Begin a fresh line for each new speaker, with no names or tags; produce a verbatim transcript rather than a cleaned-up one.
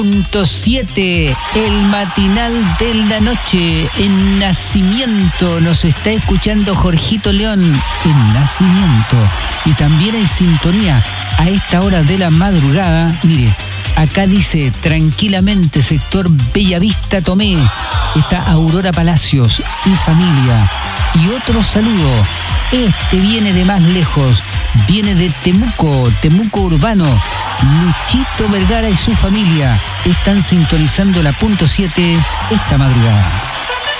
Punto siete, el matinal de la noche en Nacimiento. Nos está escuchando Jorgito León en Nacimiento. Y también en sintonía a esta hora de la madrugada. Mire, acá dice tranquilamente sector Bellavista Tomé. Está Aurora Palacios y familia. Y otro saludo. Este viene de más lejos. Viene de Temuco, Temuco Urbano. Luchito Vergara y su familia están sintonizando la punto siete esta madrugada.